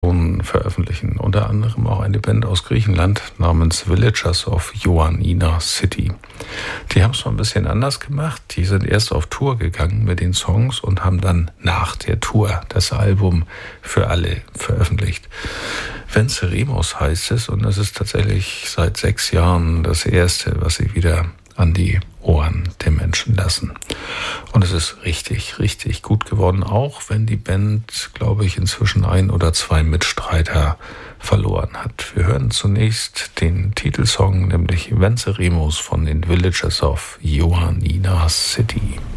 veröffentlichen. Unter anderem auch eine Band aus Griechenland namens Villagers of Ioannina City. Die haben es mal ein bisschen anders gemacht. Die sind erst auf Tour gegangen mit den Songs und haben dann nach der Tour das Album für alle veröffentlicht. Venceremos heißt es und es ist tatsächlich seit 6 Jahren das erste, was sie wieder an die Ohren der Menschen lassen. Und es ist richtig, richtig gut geworden, auch wenn die Band, glaube ich, inzwischen 1 oder 2 Mitstreiter verloren hat. Wir hören zunächst den Titelsong, nämlich Venceremos von den Villagers of Ioannina City.